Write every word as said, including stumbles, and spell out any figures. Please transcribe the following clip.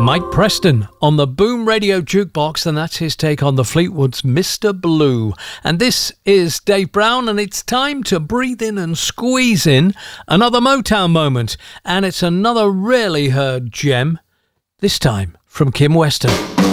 Mike Preston on the Boom Radio Jukebox, and that's his take on the Fleetwood's Mister Blue. And this is Dave Brown, and it's time to breathe in and squeeze in another Motown moment. And it's another rarely heard gem, this time from Kim Weston.